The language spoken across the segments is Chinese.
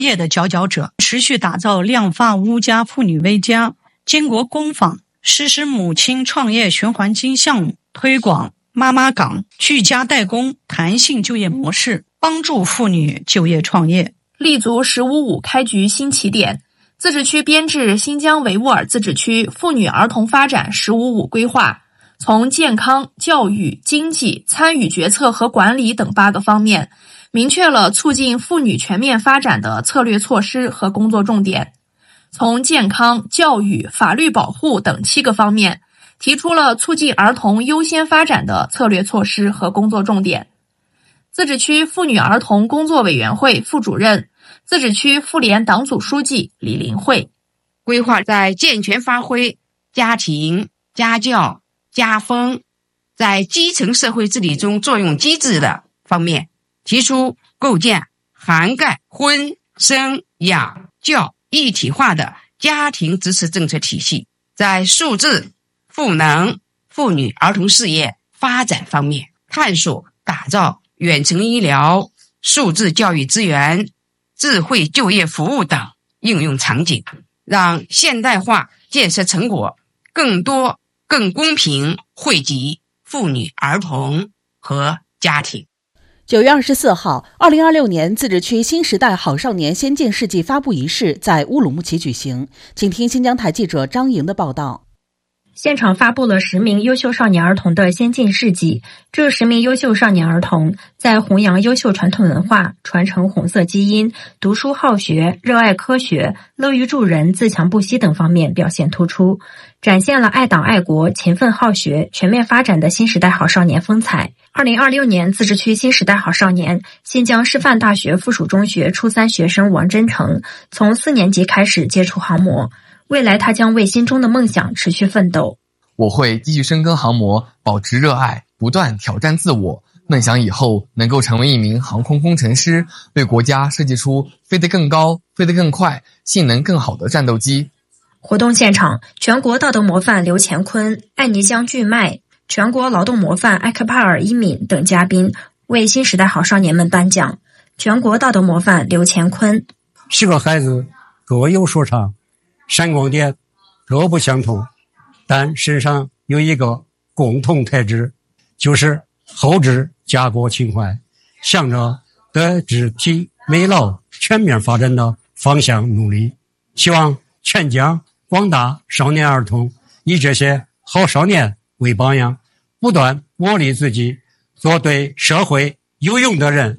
业的佼佼者，持续打造量发屋家妇女微家，经国工坊实施母亲创业循环金项目，推广妈妈岗、居家代工、弹性就业模式，帮助妇女就业创业。 立足“15+5”开局新起点，自治区编制新疆维吾尔自治区妇女儿童发展“15+5”规划，从健康、教育、经济、参与决策和管理等8个方面，明确了促进妇女全面发展的策略措施和工作重点；从健康、教育、法律保护等7个方面，提出了促进儿童优先发展的策略措施和工作重点。自治区妇女儿童工作委员会副主任、自治区妇联党组书记李林慧规划在健全发挥家庭、家教、家风在基层社会治理中作用机制的方面，提出构建涵盖婚、生、养、教一体化的家庭支持政策体系，在数字、赋能、妇女儿童事业发展方面，探索打造远程医疗、数字教育资源、智慧就业服务等应用场景，让现代化建设成果更多、更公平惠及妇女儿童和家庭。 9月24号，2026年自治区新时代好少年先进事迹发布仪式在乌鲁木齐举行。请听新疆台记者张莹的报道。 现场发布了10名优秀少年儿童的先进事迹。这10名优秀少年儿童在弘扬优秀传统文化、传承红色基因、读书好学、热爱科学、乐于助人、自强不息等方面表现突出，展现了爱党爱国、勤奋好学、全面发展的新时代好少年风采。2026年自治区新时代好少年，新疆师范大学附属中学初3学生王真诚从4年级开始接触航模，未来他将为心中的梦想持续奋斗。 我会继续深耕航模，保持热爱，不断挑战自我，梦想以后能够成为一名航空工程师，为国家设计出飞得更高、飞得更快、性能更好的战斗机。 活动现场，全国道德模范刘乾坤、爱泥江巨迈、全国劳动模范埃克帕尔伊敏等嘉宾为新时代好少年们颁奖。全国道德模范刘乾坤： 是个孩子各有所长，闪光点各不相同，但身上有一个共同特质，就是厚志家国情怀，向着德智体美劳全面发展的方向努力。希望全疆广大少年儿童以这些好少年为榜样，不断磨砺自己，做对社会有用的人。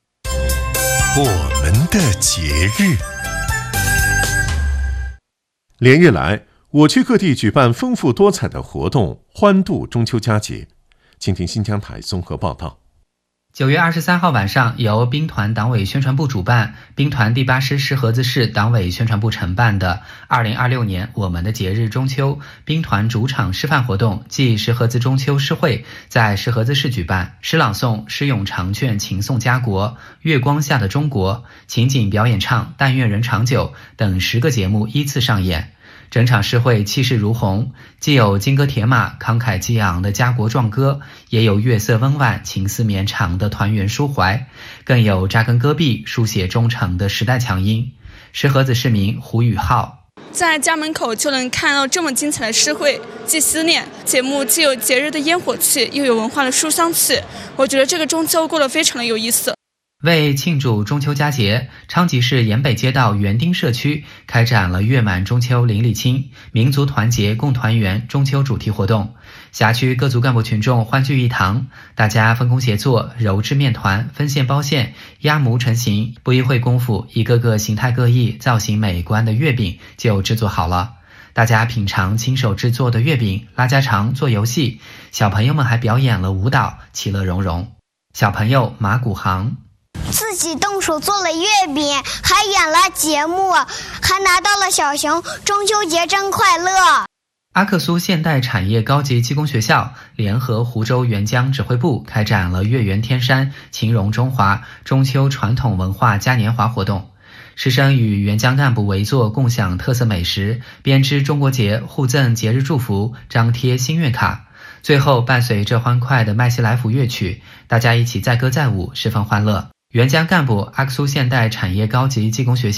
我们的节日，连日来，我区各地举办丰富多彩的活动，欢度中秋佳节。请听新疆台综合报道。 9月23号晚上，由兵团党委宣传部主办，兵团第8师石河子市党委宣传部承办的2026年我们的节日中秋兵团主场示范活动暨石河子中秋诗会在石河子市举办，诗朗诵《诗咏长卷情颂家国》、月光下的中国、情景表演唱但愿人长久等10个节目依次上演。整场诗会气势如虹，既有金戈铁马慷慨激昂的家国壮歌，也有月色温婉情思绵长的团圆抒怀，更有扎根戈壁书写忠诚的时代强音。石河子市民胡宇浩： 在家门口就能看到这么精彩的诗会，既思念节目，既有节日的烟火气，又有文化的书香气，我觉得这个中秋过得非常的有意思。 为庆祝中秋佳节，昌吉市沿北街道园丁社区开展了月满中秋邻里亲、民族团结共团圆中秋主题活动。辖区各族干部群众欢聚一堂，大家分工协作，揉制面团，分馅包馅，压模成型，不一会功夫，一个个形态各异、造型美观的月饼就制作好了。大家品尝亲手制作的月饼，拉家常，做游戏，小朋友们还表演了舞蹈，其乐融融。小朋友马古航： 自己动手做了月饼，还演了节目，还拿到了小熊，中秋节真快乐。 阿克苏现代产业高级技工学校联合湖州沅江指挥部开展了月圆天山情融中华中秋传统文化嘉年华活动，师生与沅江干部围坐，共享特色美食，编织中国结，互赠节日祝福，张贴心愿卡。最后伴随着欢快的麦西来福乐曲，大家一起载歌载舞，十分欢乐。 原江干部阿克苏现代产业高级技工学校